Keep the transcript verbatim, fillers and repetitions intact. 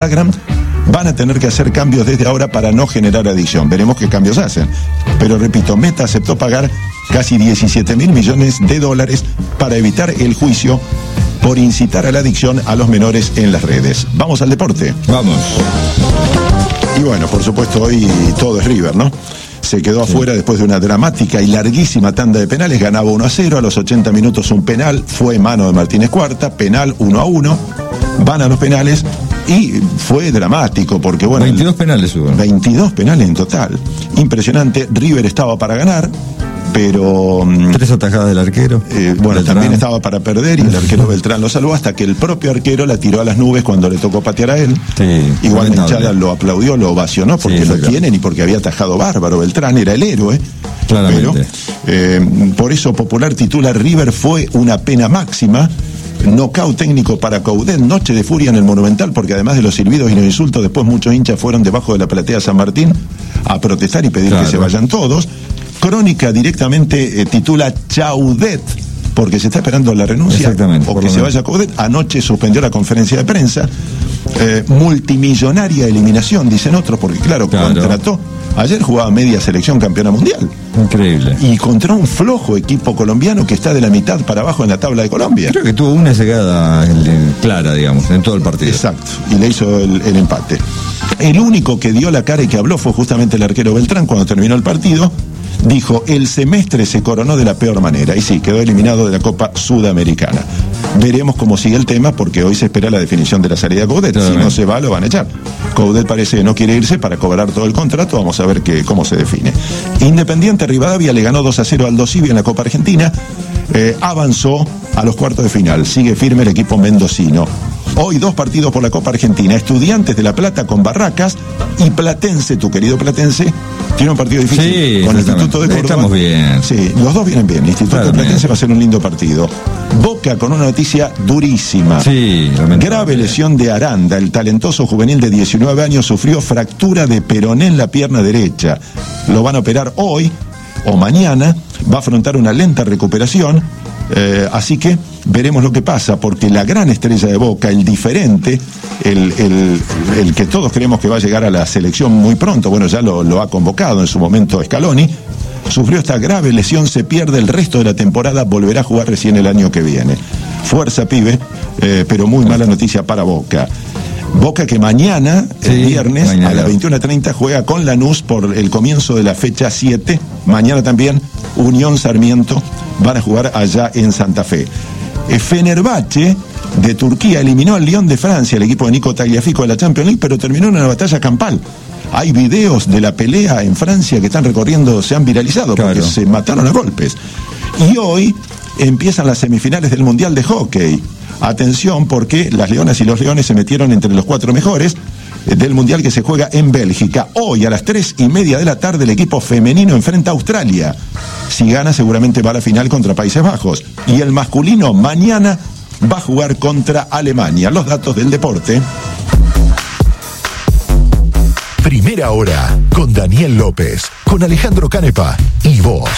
Instagram, van a tener que hacer cambios desde ahora para no generar adicción. Veremos qué cambios hacen. Pero repito, Meta aceptó pagar casi diecisiete mil millones de dólares para evitar el juicio por incitar a la adicción a los menores en las redes. Vamos al deporte. Vamos. Y bueno, por supuesto, hoy todo es River, ¿no? Se quedó sí. afuera después de una dramática y larguísima tanda de penales. Ganaba uno a cero, a los ochenta minutos un penal, fue mano de Martínez Cuarta, penal uno a uno, van a los penales y fue dramático porque bueno... veintidós penales hubo. veintidós penales en total. Impresionante, River estaba para ganar, pero... Tres atajadas del arquero. Eh, bueno, Beltrán. También estaba para perder y el arquero Beltrán lo salvó hasta que el propio arquero la tiró a las nubes cuando le tocó patear a él. Sí, igual la hinchada lo aplaudió, lo ovacionó porque sí, lo tienen y porque había atajado bárbaro. Beltrán era el héroe. Claramente. Pero, eh, por eso Popular titula River fue una pena máxima. Nocaut técnico para Coudet, noche de furia en el Monumental, porque además de los silbidos y los insultos, después muchos hinchas fueron debajo de la platea San Martín a protestar y pedir claro. que se vayan todos. Crónica directamente eh, titula Chaudet, porque se está esperando la renuncia o que se vaya Coudet. Anoche suspendió la conferencia de prensa. Eh, multimillonaria eliminación, dicen otros, porque claro, claro, contrató. Ayer jugaba media selección campeona mundial. Increíble. Y contra un flojo equipo colombiano que está de la mitad para abajo en la tabla de Colombia. Creo que tuvo una llegada clara, digamos, en todo el partido. Exacto, y le hizo el, el empate. El único que dio la cara y que habló fue justamente el arquero Beltrán cuando terminó el partido. Dijo, el semestre se coronó de la peor manera. Y sí, quedó eliminado de la Copa Sudamericana. Veremos cómo sigue el tema, porque hoy se espera la definición de la salida de Coudet. Si no se va, lo van a echar. Coudet parece que no quiere irse para cobrar todo el contrato. Vamos a ver que, cómo se define. Independiente Rivadavia le ganó dos a cero al Dosivi en la Copa Argentina. Eh, avanzó a los cuartos de final. Sigue firme el equipo mendocino. Hoy dos partidos por la Copa Argentina. Estudiantes de La Plata con Barracas y Platense, tu querido Platense, tiene un partido difícil sí, con el Instituto de Córdoba. Estamos bien. Sí, los dos vienen bien. El Instituto claro, de Platense bien. Va a ser un lindo partido. Boca con una noticia durísima. Sí, grave lesión de Aranda. El talentoso juvenil de diecinueve años sufrió fractura de peroné en la pierna derecha. Lo van a operar hoy o mañana. Va a afrontar una lenta recuperación. Eh, así que veremos lo que pasa, porque la gran estrella de Boca, el diferente, el, el, el que todos creemos que va a llegar a la selección muy pronto, bueno, ya lo, lo ha convocado en su momento Scaloni, sufrió esta grave lesión, se pierde el resto de la temporada, volverá a jugar recién el año que viene. Fuerza, pibe, eh, pero muy mala noticia para Boca. Boca que mañana, sí, el viernes, mañana. a las veintiuna treinta juega con Lanús por el comienzo de la fecha siete. Mañana también Unión Sarmiento van a jugar allá en Santa Fe. Fenerbahce de Turquía eliminó al Lyon de Francia, el equipo de Nico Tagliafico de la Champions League, pero terminó en una batalla campal. Hay videos de la pelea en Francia que están recorriendo, se han viralizado, claro. porque se mataron a golpes. Y hoy empiezan las semifinales del Mundial de Hockey. Atención, porque las Leonas y los Leones se metieron entre los cuatro mejores del Mundial que se juega en Bélgica. Hoy a las tres y media de la tarde el equipo femenino enfrenta a Australia. Si gana seguramente va a la final contra Países Bajos. Y el masculino mañana va a jugar contra Alemania. Los datos del deporte. Primera hora con Daniel López, con Alejandro Canepa y vos.